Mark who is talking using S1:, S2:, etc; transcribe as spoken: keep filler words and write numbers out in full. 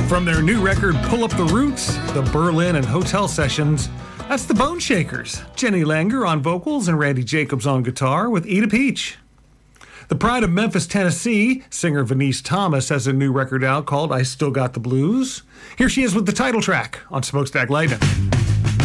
S1: From their new record, Pull Up the Roots, the Berlin and Hotel Sessions, that's the Bone Shakers. Jenny Langer on vocals and Randy Jacobs on guitar with Eat a Peach. The pride of Memphis, Tennessee, singer Venice Thomas has a new record out called I Still Got the Blues. Here she is with the title track on Smokestack Lightning.